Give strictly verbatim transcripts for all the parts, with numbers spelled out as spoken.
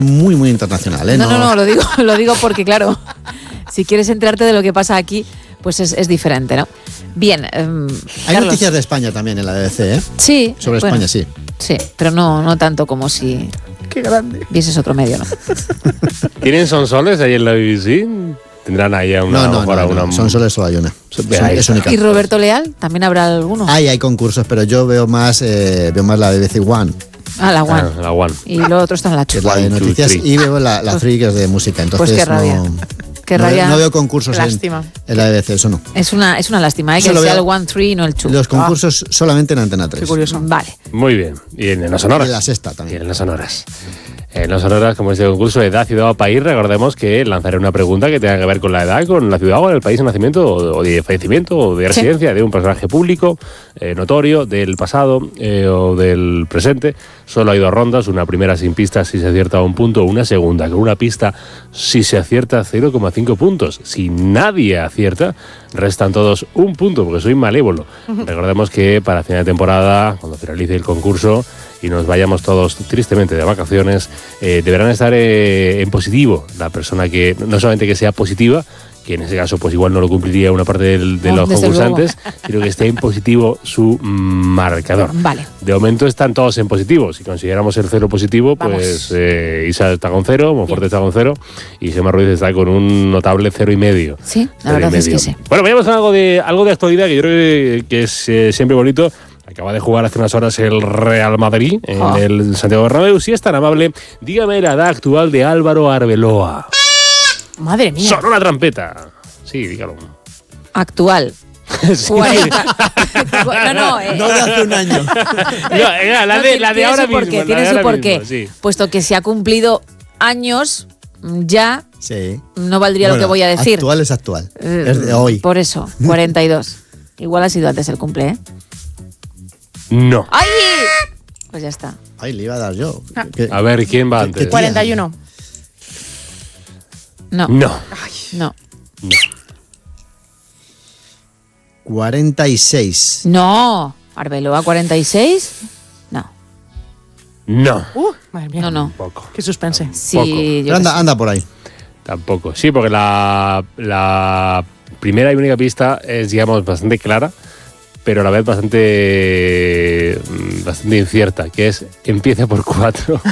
muy, muy internacional, ¿eh? No, no, no, no lo digo, lo digo porque, claro, si quieres enterarte de lo que pasa aquí, pues es, es diferente, ¿no? Bien. Eh, Hay Carlos. noticias de España también en la B B C, ¿eh? Sí. Sobre bueno, España, sí. Sí, pero no, no tanto como si... ¡Qué grande! Vieses otro medio, ¿no? ¿Tienen sonsoles ahí en la B B C? ¿Tendrán ahí a una... No, no, no, a no, una... son solo solo hay una. Son, es única. ¿Y Roberto Leal? ¿También habrá alguno? Hay, hay concursos, pero yo veo más, eh, veo más la B B C One. Ah, la One. Ah, la One. Y lo otro está en la Que es Two. la de One, two, noticias, three. y veo la, la Three, que es de música. Entonces Pues qué rabia. No, Qué no, rabia. no veo concursos en, Lástima. en la B B C, eso no. Es una, es una lástima, ¿eh? Que Solo sea veo el One Three y no el Two. Los concursos solamente en Antena tres. Qué curioso. Vale. Muy bien. Y en, en las sonoras. Y en la sexta Y también. en las sonoras. En las sonoras, como este concurso de edad, ciudad o país, recordemos que lanzaré una pregunta que tenga que ver con la edad, con la ciudad o el país de nacimiento o, o de fallecimiento o de residencia sí. de un personaje público, eh, notorio, del pasado eh, o del presente. Solo hay dos rondas, una primera sin pista si se acierta un punto, una segunda con una pista si se acierta cero coma cinco puntos. Si nadie acierta, restan todos un punto porque soy malévolo. Uh-huh. Recordemos que para final de temporada, cuando finalice el concurso y nos vayamos todos tristemente de vacaciones, eh, deberán estar eh, en positivo la persona que, no solamente que sea positiva, que en ese caso pues igual no lo cumpliría una parte del, de los Desde concursantes, sino que esté en positivo su marcador. Vale. De momento están todos en positivo. Si consideramos el cero positivo, pues eh, Isa está con cero, Monforte está con cero y Gemma Ruiz está con un notable cero y medio. Sí, la verdad es que sí. Bueno, vayamos a algo de, algo de actualidad que yo creo que, que es eh, siempre bonito. Acaba de jugar hace unas horas el Real Madrid en oh. el Santiago Bernabéu. Si es tan amable, dígame la edad actual de Álvaro Arbeloa. Madre mía. Sonó la trampeta. Sí, dígalo. Actual. Sí. cuarenta. No, no, eh. no de hace un año. No, era la, de, no, la de ahora mismo. Porqué, tiene su porqué. Mismo, sí. Puesto que se ha cumplido años ya, sí. no valdría bueno, lo que voy a decir. Actual es actual. Eh, es de hoy. Por eso, cuarenta y dos. Igual ha sido antes el cumple, ¿eh? No. ¡Ay! Pues ya está. Ay, le iba a dar yo. Ah. A ver, ¿quién va antes? cuarenta y uno. No. No. Ay. No. No. cuarenta y seis. No. Arbeloa, cuarenta y seis. No. No. Uh, madre mía. No, no. Poco. Qué suspense. Sí, yo anda, anda por ahí. Tampoco. Sí, porque la, la primera y única pista es, digamos, bastante clara, pero a la vez bastante, bastante incierta, que es empieza por cuatro.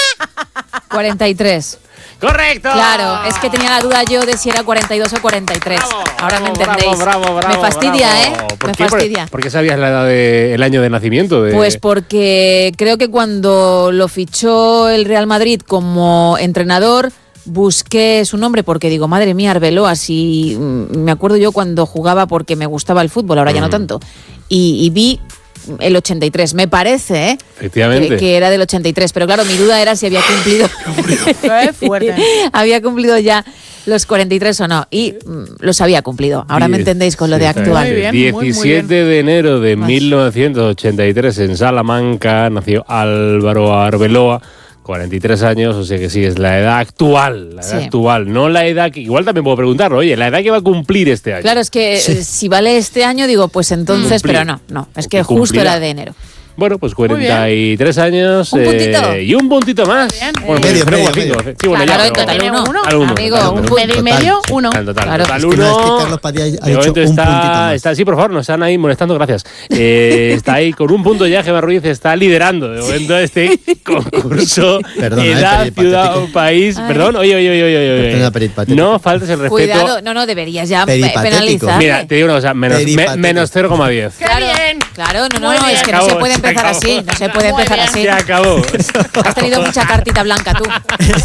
cuarenta y tres. ¡Correcto! Claro, es que tenía la duda yo de si era cuarenta y dos o cuarenta y tres. Bravo, Ahora bravo, me entendéis. Bravo, bravo, bravo, me fastidia, bravo. ¿eh? ¿Por Me qué? fastidia. ¿Por, ¿Por qué sabías la edad de, el año de nacimiento? De... Pues porque creo que cuando lo fichó el Real Madrid como entrenador, busqué su nombre porque digo, madre mía, Arbeloa, si me acuerdo yo cuando jugaba porque me gustaba el fútbol, ahora mm. ya no tanto, y, y vi el ochenta y tres, me parece, ¿eh? Efectivamente. Que, que era del ochenta y tres, pero claro, mi duda era si había cumplido fuerte. había cumplido ya los cuarenta y tres o no, y mm, los había cumplido. Ahora Diez, me entendéis con lo de sí, actual. Muy bien, diecisiete muy, muy bien. de enero de mil novecientos ochenta y tres en Salamanca nació Álvaro Arbeloa. cuarenta y tres años, o sea que sí, es la edad actual, la edad sí. actual, no la edad que... Igual también puedo preguntarlo, oye, la edad que va a cumplir este año. Claro, es que sí. eh, si vale este año, digo, pues entonces, cumplir. Pero no, no, es que justo cumplirá. Era de enero. Bueno, pues cuarenta y tres años ¿Un puntito? Eh, y un puntito más. Bien. Bueno, eh, medio, medio, cinco, medio. sí, bueno, claro, ya, en total pero, uno. uno. Al uno. Amigo, Total, un total, medio y medio, uno. Al total, claro. total Es que uno. no, es que Carlos Padilla ha De dicho momento un está, puntito más. está, sí, por favor, nos están ahí molestando, gracias. Eh, está ahí con un punto ya, Gemma Ruiz está liderando de momento este concurso. Perdona, edad, eh, ciudad o país. Ay. Perdón, oye, oye, oye, oye, oye. Perdona, peripatético. No faltes el respeto. Cuidado, no, no, deberías ya Peripatético. penalizar. Mira, te digo una cosa, menos, me, menos cero coma diez. ¡Qué Claro, bien! claro, no, no, Muy no, bien. es que Se acabó, no se puede se empezar acabó. así, no se puede Muy empezar bien. así. Se acabó. Has tenido mucha cartita blanca tú.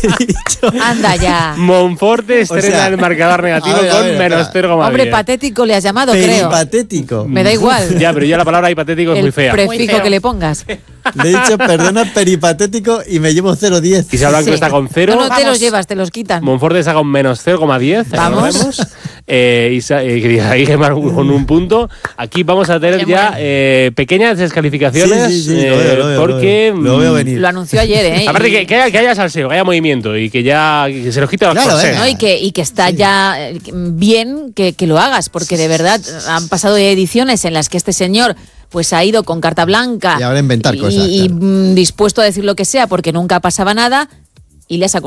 Anda ya. Monforte estrena O sea, el marcador negativo a ver, a con ver, menos espera. cero coma diez. Hombre, patético le has llamado, creo. Peripatético. Me da igual. Ya, pero ya la palabra hipotético es El muy fea. Muy prefijo feo. que le pongas. Le he dicho, perdona, peripatético y me llevo cero coma diez. Isa Blanco Sí. está con cero. No, no te Vamos. los llevas, te los quitan. Monforte está con menos cero coma diez. Vamos. Eh, Isa, eh, quería ahí Gemma con un punto. Aquí vamos a tener Qué ya bueno. eh, pequeñas descalificaciones. Sí, sí, sí, eh, lo veo, lo veo, porque. lo veo, lo veo mm, venir. Lo anunció ayer, ¿eh? Aparte Y- que, que, haya, que haya salseo, que haya movimiento y que ya que se los quite los Claro, corsés. venga. ¿no? Y que, y que está ya eh, bien que, que lo hagas, porque de verdad han pasado ediciones en las que este señor pues ha ido con carta blanca Y ahora inventar y, cosas, y, claro. mm, dispuesto a decir lo que sea porque nunca pasaba nada y le has acusado.